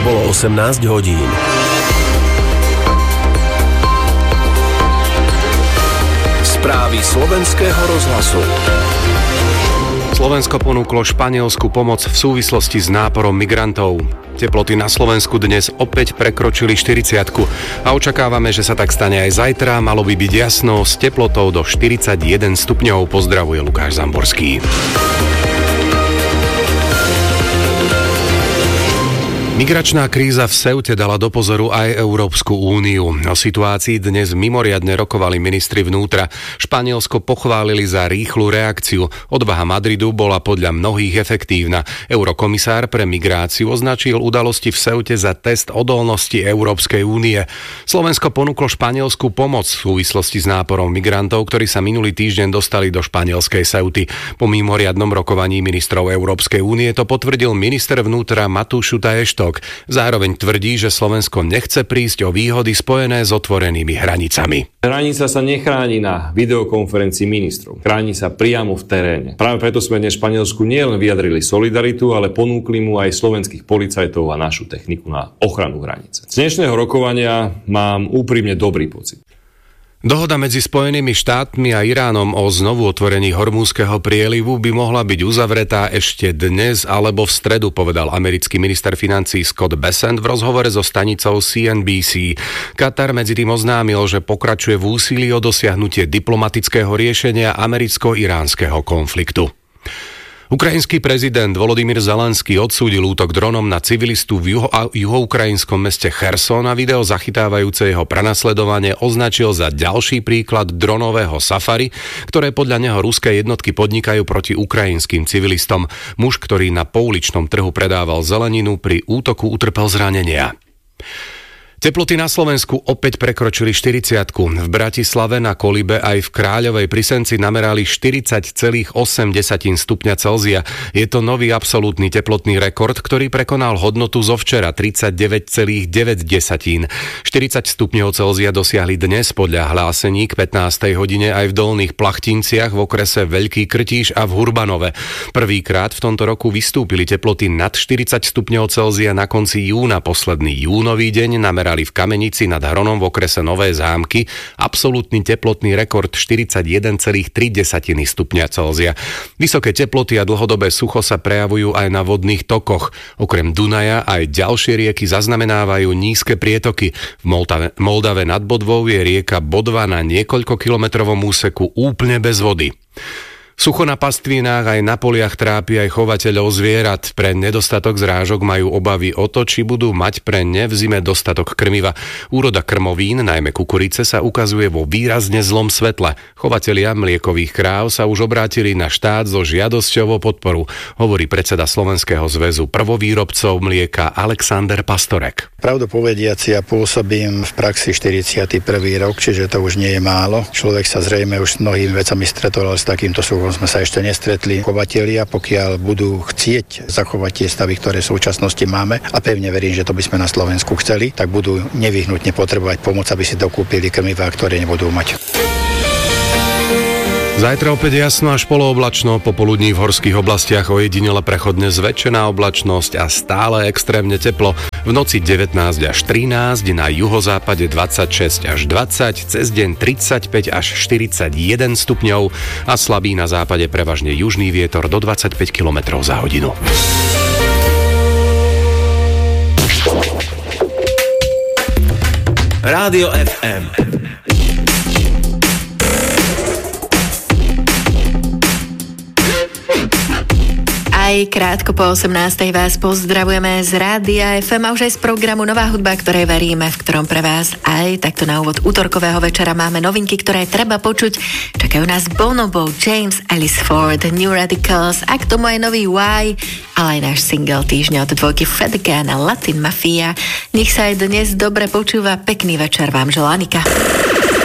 Bolo 18 hodín. Správy slovenského rozhlasu. Slovensko ponúklo Španielsku pomoc v súvislosti s náporom migrantov. Teploty na Slovensku dnes opäť prekročili 40 a očakávame, že sa tak stane aj zajtra. Malo by byť jasno s teplotou do 41 stupňov. Pozdravuje Lukáš Zamborský. Migračná kríza v Ceute dala do pozoru aj Európsku úniu. O situácii dnes mimoriadne rokovali ministri vnútra. Španielsko pochválili za rýchlu reakciu. Odvaha Madridu bola podľa mnohých efektívna. Eurokomisár pre migráciu označil udalosti v Ceute za test odolnosti Európskej únie. Slovensko ponúklo Španielsku pomoc v súvislosti s náporom migrantov, ktorí sa minulý týždeň dostali do španielskej Ceuty. Po mimoriadnom rokovaní ministrov Európskej únie to potvrdil minister vnútra Matúš Šutaj-Eštok. Zároveň tvrdí, že Slovensko nechce prísť o výhody spojené s otvorenými hranicami. Hranica sa nechráni na videokonferencii ministrov. Chráni sa priamo v teréne. Práve preto sme dnes Španielsku nielen vyjadrili solidaritu, ale ponúkli mu aj slovenských policajtov a našu techniku na ochranu hranice. Z dnešného rokovania mám úprimne dobrý pocit. Dohoda medzi Spojenými štátmi a Iránom o znovu otvorení Hormúzskeho prielivu by mohla byť uzavretá ešte dnes alebo v stredu, povedal americký minister financií Scott Bessent v rozhovore so stanicou CNBC. Katar medzi tým oznámil, že pokračuje v úsilí o dosiahnutie diplomatického riešenia americko-iránskeho konfliktu. Ukrajinský prezident Volodymyr Zelenský odsúdil útok dronom na civilistu v juhoukrajinskom meste Cherson a video zachytávajúce jeho prenasledovanie označil za ďalší príklad dronového safari, ktoré podľa neho ruské jednotky podnikajú proti ukrajinským civilistom. Muž, ktorý na pouličnom trhu predával zeleninu, pri útoku utrpel zranenia. Teploty na Slovensku opäť prekročili 40-ku. V Bratislave, na Kolibe aj v Kráľovej pri Senci namerali 40,8 stupňa Celzia. Je to nový absolútny teplotný rekord, ktorý prekonal hodnotu zo včera 39,9. 40 stupňov Celzia dosiahli dnes podľa hlásení k 15. hodine aj v Dolných Plachtinciach, v okrese Veľký Krtíš a v Hurbanove. Prvýkrát v tomto roku vystúpili teploty nad 40 stupňov Celzia na konci júna. Posledný júnový deň namerali v Kamenici nad Hronom v okrese Nové Zámky absolútny teplotný rekord 41,3 stupňa Celzia. Vysoké teploty a dlhodobé sucho sa prejavujú aj na vodných tokoch. Okrem Dunaja aj ďalšie rieky zaznamenávajú nízke prietoky. V Moldave nad Bodvou je rieka Bodva na niekoľko kilometrovom úseku úplne bez vody. Sucho na pastvinách aj na poliach trápi aj chovateľov zvierat. Pre nedostatok zrážok majú obavy o to, či budú mať pre ne v zime dostatok krmiva. Úroda krmovín, najmä kukurice, sa ukazuje vo výrazne zlom svetle. Chovatelia mliekových kráv sa už obrátili na štát so žiadosťou o podporu, hovorí predseda Slovenského zväzu prvovýrobcov mlieka Alexander Pastorek. Pravdu povediac, ja pôsobím v praxi 41. rok, čiže to už nie je málo. Človek sa zrejme už s mnohými vecami stretol, ale s takýmto suchom sme sa ešte nestretli. Chovatelia, pokiaľ budú chcieť zachovať tie stavy, ktoré v súčasnosti máme, a pevne verím, že to by sme na Slovensku chceli, tak budú nevyhnutne potrebovať pomoc, aby si dokúpili krmivá, ktoré nebudú mať. Zajtra opäť jasno až polooblačno, popoludní v horských oblastiach ojedinele prechodne zväčšená oblačnosť a stále extrémne teplo. V noci 19 až 13, na juhozápade 26 až 20, cez deň 35 až 41 stupňov a slabý na západe prevažne južný vietor do 25 km za hodinu. Rádio FM. Aj krátko po 18. vás pozdravujeme z Rádia FM a už aj z programu Nová hudba, ktorej veríme, v ktorom pre vás aj takto na úvod útorkového večera máme novinky, ktoré treba počuť. Čakajú nás Bonobo, James, Alice Ford, New Radicals a k tomu aj nový Y, ale aj náš single týždňa od dvojky Fred Again a Latin Mafia. Nech sa aj dnes dobre počúva. Pekný večer vám želá Anika.